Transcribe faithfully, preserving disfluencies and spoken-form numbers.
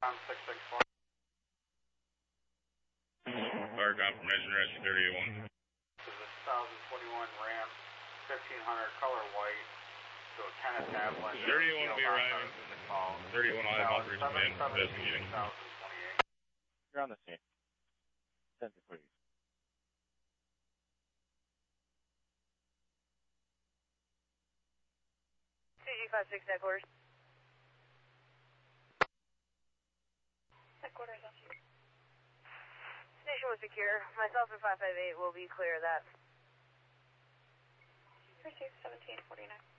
six six four. Fire confirmation, rescue thirty-one. This is a two thousand twenty-one Ram fifteen hundred color white to a Kenneth Avalanche. thirty-one will be arriving. thirty-one will have operators come in, investigating. You're on the scene. Center, please. two G five six headquarters. Headquarters on you. Station was secure. Myself and five five eight will be clear of that. Pursuit seventeen forty-nine.